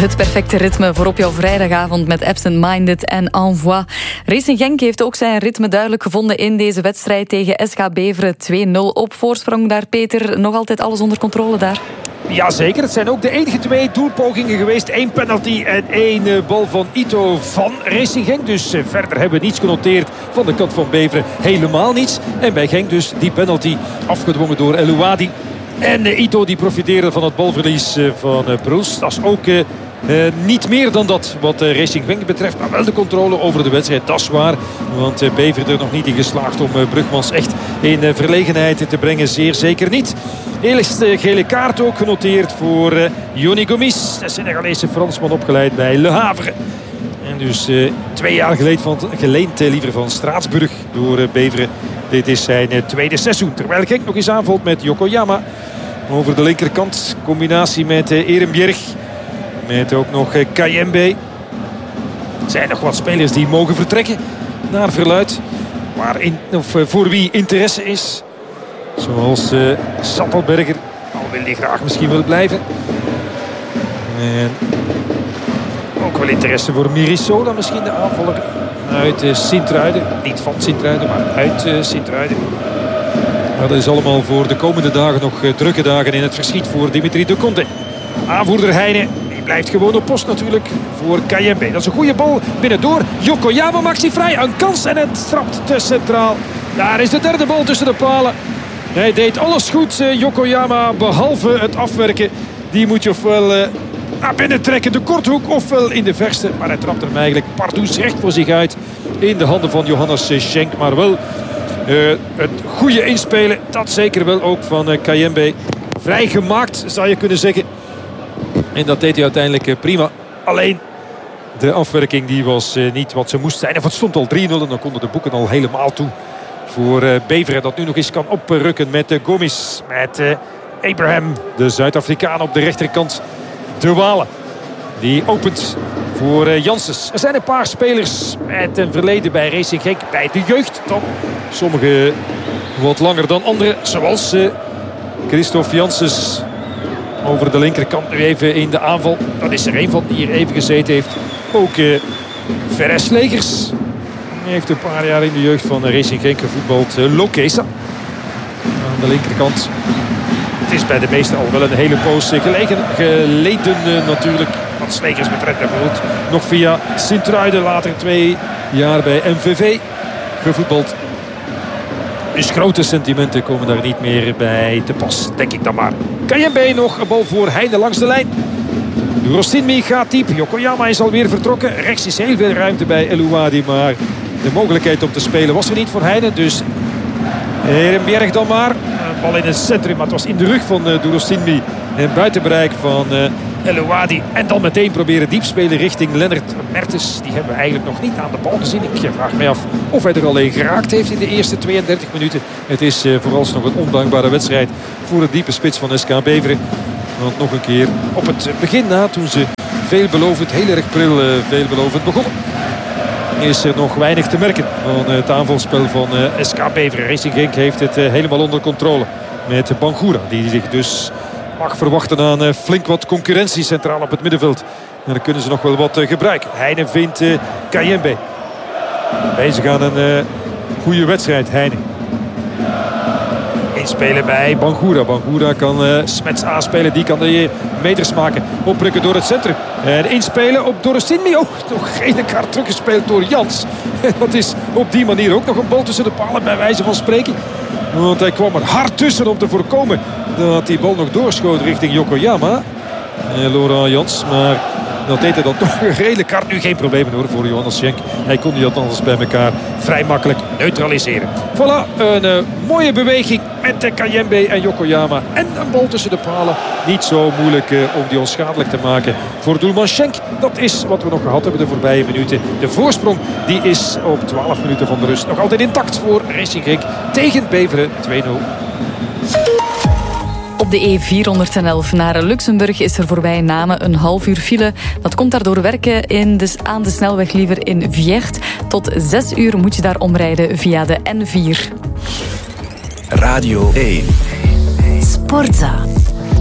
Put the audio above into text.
Het perfecte ritme voor op jouw vrijdagavond met Absent Minded en Envoi. Racing Genk heeft ook zijn ritme duidelijk gevonden in deze wedstrijd tegen SK Beveren. 2-0 op voorsprong daar, Peter. Nog altijd alles onder controle daar? Jazeker, het zijn ook de enige 2 doelpogingen geweest. 1 penalty en 1 bal van Ito van Racing Genk. Dus verder hebben we niets genoteerd van de kant van Beveren. Helemaal niets. En bij Genk dus die penalty afgedwongen door El Ouadi. En Ito die profiteerde van het balverlies van Bruls. Dat is ook niet meer dan dat wat Racing Genk betreft. Maar wel de controle over de wedstrijd, dat is waar. Want Beveren er nog niet in geslaagd om Brugmans echt in verlegenheid te brengen. Zeer zeker niet. Eerste gele kaart ook genoteerd voor Yoni Gomis. De Senegalese Fransman opgeleid bij Le Havre. En dus 2 jaar geleden geleend liever van Straatsburg door Beveren. Dit is zijn tweede seizoen. Terwijl Genk nog eens aanvalt met Yokoyama. Over de linkerkant. Combinatie met Ehrenbjerg. Met ook nog Kayembe. Er zijn nog wat spelers die mogen vertrekken. Naar verluid. Voor wie interesse is. Zoals Sappelberger. Al wil hij graag misschien wel blijven. En ook wel interesse voor Mirisola. Misschien de aanvaller uit Sint-Truiden. Niet van Sint-Truiden, maar uit Sint-Truiden. Maar dat is allemaal voor de komende dagen nog drukke dagen in het verschiet voor Dimitri de Conte. Aanvoerder Heine. Die blijft gewoon op post natuurlijk voor Kayembe. Dat is een goede bal binnendoor. Yokoyama maakt zich vrij. Een kans en het trapt te centraal. Daar is de derde bal tussen de palen. Hij deed alles goed, Yokoyama, behalve het afwerken. Die moet je ofwel naar binnen trekken, de korthoek, ofwel in de verste. Maar hij trapt hem eigenlijk pardoes recht voor zich uit in de handen van Johannes Schenk. Maar wel het goede inspelen, dat zeker wel ook van Kayembe. Vrijgemaakt, zou je kunnen zeggen. En dat deed hij uiteindelijk prima. Alleen de afwerking die was niet wat ze moest zijn. En het stond al 3-0 en dan konden de boeken al helemaal toe. Voor Beveren dat nu nog eens kan oprukken met Gomis. Met Abraham, de Zuid-Afrikaan op de rechterkant. De Walen. Die opent voor Janssens. Er zijn een paar spelers met een verleden bij Racing Genk. Bij de jeugd dan. Sommigen wat langer dan anderen. Zoals Christophe Janssens. Over de linkerkant nu even in de aanval. Dat is er een van die hier even gezeten heeft. Ook Veres Legers. Hij heeft een paar jaar in de jeugd van Racing Genk gevoetbald. Lokesa. Aan de linkerkant. Het is bij de meesten al wel een hele poos geleden natuurlijk. Wat Slegers betreft bijvoorbeeld. Nog via Sint-Truiden. Later 2 jaar bij MVV gevoetbald. Dus grote sentimenten komen daar niet meer bij te pas. Denk ik dan maar. Kayembe nog een bal voor Heine langs de lijn. Durostinmi gaat diep. Yokoyama is alweer vertrokken. Rechts is heel veel ruimte bij El Ouadi. Maar de mogelijkheid om te spelen was er niet voor Heine. Dus Ehrenbjerg dan maar. Een bal in het centrum. Maar het was in de rug van Durostinmi. En buiten bereik van El Ouadi. En dan meteen proberen diep spelen richting Lennart Mertens. Die hebben we eigenlijk nog niet aan de bal gezien. Ik vraag mij af of hij er alleen geraakt heeft in de eerste 32 minuten. Het is vooralsnog een ondankbare wedstrijd voor de diepe spits van SK Beveren. Want nog een keer op het begin na, toen ze veelbelovend, heel erg pril veelbelovend begonnen, is er nog weinig te merken van het aanvalspel van SK Beveren. Racing Genk heeft het helemaal onder controle met Bangura, die zich dus mag verwachten aan flink wat concurrentie centraal op het middenveld. En dan kunnen ze nog wel wat gebruiken. Heine vindt Kayembe. Bezig aan een goede wedstrijd, Heine. Inspelen bij Bangura. Bangura kan Smets aanspelen. Die kan de meters maken. Oprukken door het centrum. En inspelen op Durostinmi. Oh, nog gele kaart teruggespeeld door Jans. Dat is op die manier ook nog een bal tussen de palen bij wijze van spreken. Want hij kwam er hard tussen om te voorkomen dat die bal nog doorschoot richting Yokoyama. Laurent Jans. Maar dat deed hij dan toch een gele kaart. Nu geen problemen hoor voor Johannes Schenk. Hij kon die althans bij elkaar vrij makkelijk neutraliseren. Voilà, een mooie beweging met Kayembe en Yokoyama. En een bal tussen de palen. Niet zo moeilijk om die onschadelijk te maken voor doelman Schenk. Dat is wat we nog gehad hebben de voorbije minuten. De voorsprong die is op 12 minuten van de rust nog altijd intact voor Racing Genk tegen Beveren 2-0. Op de E411 naar Luxemburg is er voorbij Namen een half uur file. Dat komt daardoor werken aan de snelweg liever in Viert. Tot 6 uur moet je daar omrijden via de N4. Radio 1. Sportza.